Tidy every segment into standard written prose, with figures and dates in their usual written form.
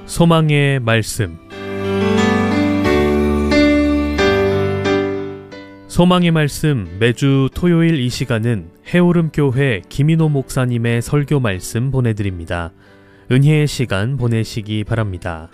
소망의 말씀. 소망의 말씀 매주 토요일 이 시간은 해오름교회 김인호 목사님의 설교 말씀 보내드립니다. 은혜의 시간 보내시기 바랍니다.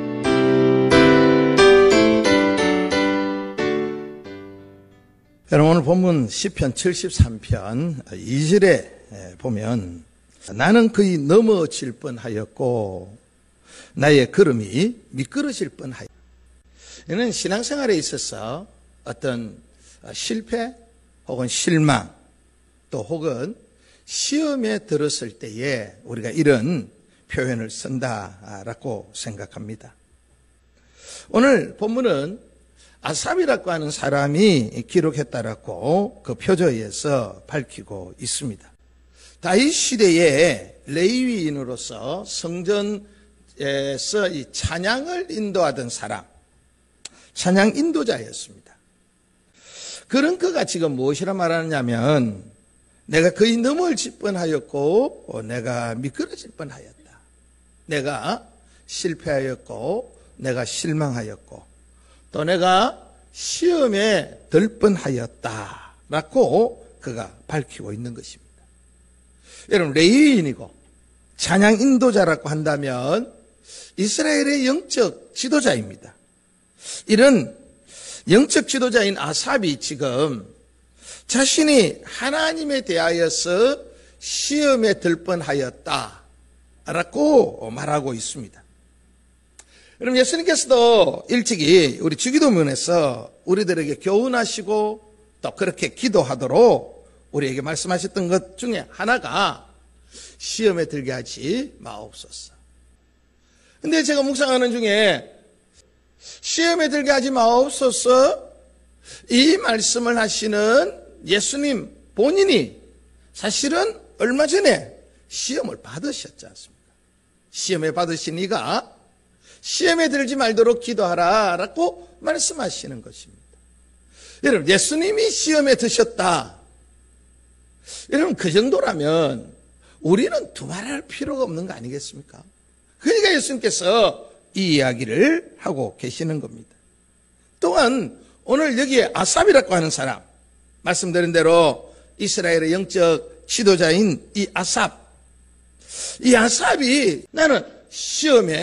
여러분, 오늘 본문 시편 73편 2절에 보면 나는 그이 넘어질 뻔하였고 나의 걸음이 미끄러질 뻔하였다. 이는 신앙생활에 있어서 어떤 실패 혹은 실망 또 혹은 시험에 들었을 때에 우리가 이런 표현을 쓴다라고 생각합니다. 오늘 본문은 아삽이라고 하는 사람이 기록했다라고 그 표저에서 밝히고 있습니다. 다윗 시대에 레위인으로서 성전에서 이 찬양을 인도하던 사람, 찬양 인도자였습니다. 그런 그가 지금 무엇이라 말하느냐면 내가 거의 넘어질 뻔하였고 내가 미끄러질 뻔하였다. 내가 실패하였고 내가 실망하였고 또 내가 시험에 들 뻔하였다라고 그가 밝히고 있는 것입니다. 여러분, 레위인이고 찬양 인도자라고 한다면 이스라엘의 영적 지도자입니다. 이런 영적 지도자인 아삽이 지금 자신이 하나님에 대하여서 시험에 들 뻔하였다라고 말하고 있습니다. 여러분, 예수님께서도 일찍이 우리 주기도문에서 우리들에게 교훈하시고 또 그렇게 기도하도록 우리에게 말씀하셨던 것 중에 하나가 시험에 들게 하지 마옵소서. 근데 제가 묵상하는 중에 시험에 들게 하지 마옵소서 이 말씀을 하시는 예수님 본인이 사실은 얼마 전에 시험을 받으셨지 않습니까? 시험에 받으신 이가 시험에 들지 말도록 기도하라라고 말씀하시는 것입니다. 여러분, 예수님이 시험에 드셨다. 여러분, 그 정도라면 우리는 두말할 필요가 없는 거 아니겠습니까? 그러니까 예수님께서 이 이야기를 하고 계시는 겁니다. 또한 오늘 여기에 아삽이라고 하는 사람, 말씀드린 대로 이스라엘의 영적 지도자인 이 아삽이 나는 시험에